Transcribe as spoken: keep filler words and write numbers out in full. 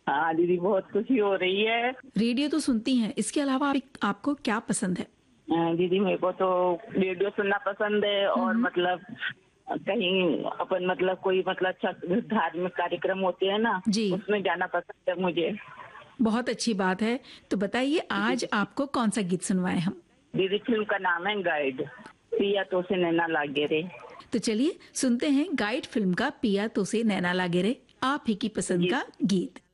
हाँ दीदी, बहुत खुशी हो रही है। रेडियो तो सुनती हैं, इसके अलावा आप, आपको क्या पसंद है? अ, दीदी मेरे को तो रेडियो सुनना पसंद है, और हम्म। मतलब कहीं अपन मतलब कोई मतलब अच्छा धार्मिक कार्यक्रम होते हैं ना, जी, उसमें जाना पसंद है मुझे। बहुत अच्छी बात है। तो बताइए आज दीदी आपको कौन सा गीत सुनवाएं हम? दीदी, फिल्म का नाम है गाइड, पिया तो से नैना लागे रे। तो चलिए सुनते हैं गाइड फिल्म का पिया तो से नैना लागे रे, आप ही की पसंद जी का गीत।